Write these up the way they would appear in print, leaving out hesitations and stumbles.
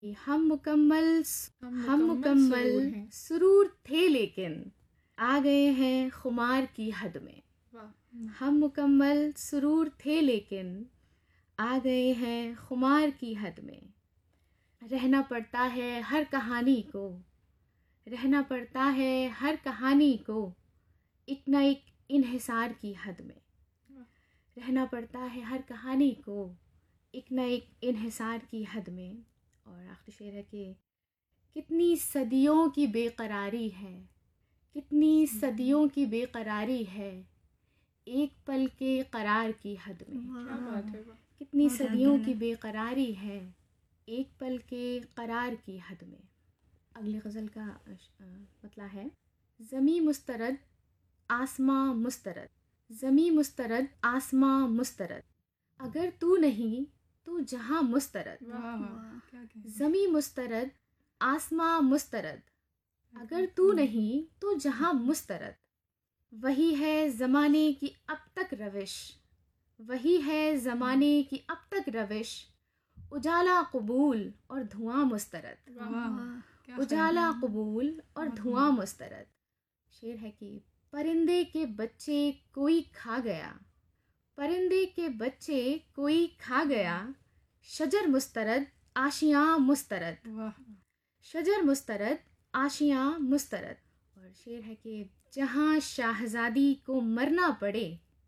कि हम मुकम्मल सुरूर हैं। सुरूर थे लेकिन आ गए हैं खुमार की हद में। वाह। हम मुकम्मल सुरूर थे लेकिन आ गए हैं खुमार की हद में। रहना पड़ता है हर कहानी को, रहना पड़ता है हर कहानी को एक न एक इन्हिसार की हद में। रहना पड़ता है हर कहानी को एक न एक इन्हिसार की हद में। और आखिरी शेर है कि कितनी सदियों की बेकरारी है, कितनी सदियों की बेकरारी है एक पल के करार की हद में। क्या बात है। वाह। कितनी सदियों की बेकरारी है एक पल के करार की हद में। अगली गज़ल का मतलब है ज़मी मुस्तरद आसमां मुस्तरद, ज़मी मुस्तरद आसमां मुस्तरद, अगर तू नहीं तो जहां मुस्तरद। वाह वाह। क्या कहना। ज़मी मुस्तरद आसमां मुस्तरद, अगर तू नहीं तो जहां मुस्तरद। वही है ज़माने की अब तक रविश, वही है ज़माने की अब तक रविश, उजाला कबूल और धुआं मुस्तरद। वाह। उजाला कबूल और धुआं मुस्तरद। शेर है कि परिंदे के बच्चे कोई खा गया, परिंदे के बच्चे कोई खा गया, शजर मुस्तरद आशियाँ मुस्तरद। वाह। शजर मुस्तरद आशियाँ मुस्तरद। और शेर है कि जहाँ शाहज़ादी को मरना पड़े,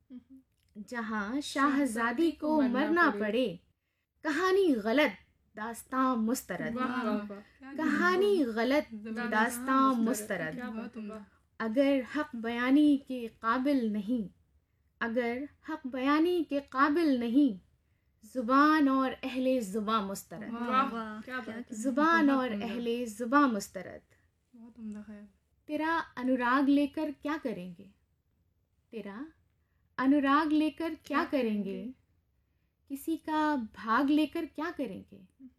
जहाँ शाहज़ादी को मरना पड़े, कहानी गलत दास्तां मुस्तरद। वाह वाह। कहानी गलत दास्तां मुस्तरद। अगर हक बयानी के काबिल नहीं, अगर हक बयानी के काबिल नहीं, ज़ुबान और अहले ज़ुबां मुस्तरद। ज़ुबान और अहले ज़ुबां मुस्तरद। बहुत उम्दा ख्याल। तेरा अनुराग लेकर क्या करेंगे, तेरा अनुराग लेकर क्या करेंगे, किसी का भाग लेकर क्या करेंगे।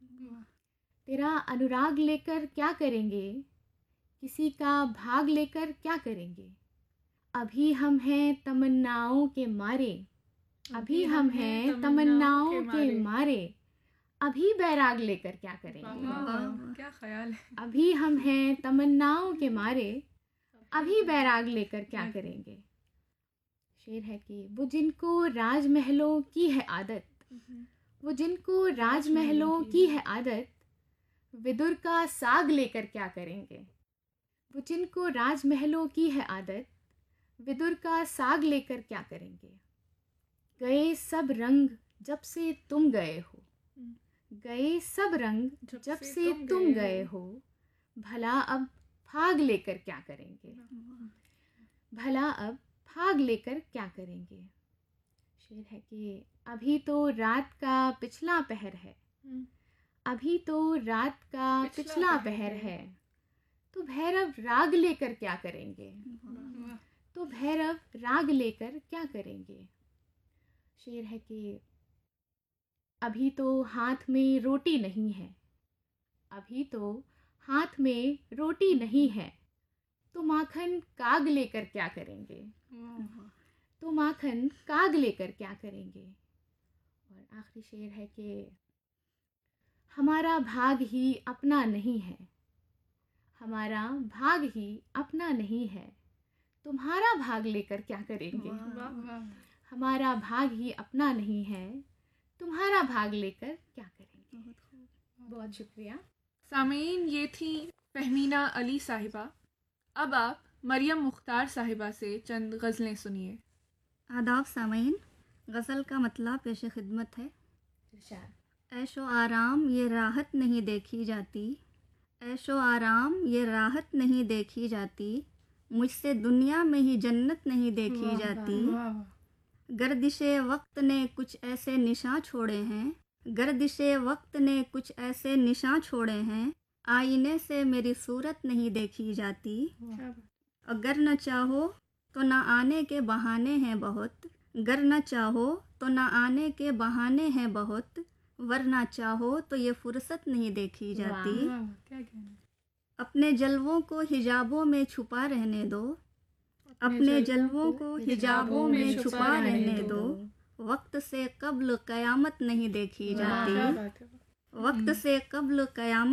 तेरा अनुराग लेकर क्या करेंगे, किसी का भाग लेकर क्या करेंगे। अभी हम हैं तमन्नाओं के मारे, अभी हम हैं तमन्नाओं के मारे, अभी बैराग लेकर क्या करेंगे। क्या ख्याल है। अभी हम हैं तमन्नाओं के मारे, अभी बैराग लेकर क्या करेंगे। शेर है कि वो जिनको राजमहलों की है आदत, वो जिनको राजमहलों की है आदत, विदुर का साग लेकर क्या करेंगे। वो जिनको राजमहलों की है आदत, विदुर का साग लेकर क्या करेंगे। गए सब रंग जब से तुम गए हो, गए सब रंग जब से तुम गए हो, भला अब फाग लेकर क्या करेंगे, भला अब फाग लेकर क्या करेंगे। शेर है कि अभी तो रात का पिछला पहर है, अभी तो रात का पिछला पहर है, तो भैरव राग लेकर क्या करेंगे, तो भैरव राग लेकर क्या करेंगे। शेर है कि अभी तो हाथ में रोटी नहीं है, अभी तो हाथ में रोटी नहीं है, तो माखन काग लेकर क्या करेंगे, तो माखन काग लेकर क्या करेंगे। और आखिरी शेर है कि हमारा भाग ही अपना नहीं है, हमारा भाग ही अपना नहीं है, तुम्हारा भाग लेकर क्या करेंगे। हमारा भाग ही अपना नहीं है, तुम्हारा भाग लेकर क्या करेंगे। बहुत शुक्रिया सामीन। ये थी फहमीना अली साहिबा। अब आप मरियम मुख्तार साहिबा से चंद गज़लें सुनिए। आदाब सामीन। गज़ल का मतलब पेश खिदमत है। ऐशो आराम ये राहत नहीं देखी जाती, ऐशो आराम ये राहत नहीं देखी जाती, मुझसे दुनिया में ही जन्नत नहीं देखी जाती। गर्दिशे वक्त ने कुछ ऐसे निशान छोड़े हैं, गर्दिशे वक्त ने कुछ ऐसे निशान छोड़े हैं, आईने से मेरी सूरत नहीं देखी जाती। अगर न चाहो तो न आने के बहाने हैं बहुत, गर न चाहो तो न आने के बहाने हैं बहुत, वरना चाहो तो ये फुर्सत नहीं देखी जाती। अपने जलवों को हिजाबों में छुपा रहने दो, अपने जलवों को हिजाबों में छुपा रहने दो, वक्त से कब्ल क़यामत नहीं देखी जाती। वक्त से कब्ल कयामत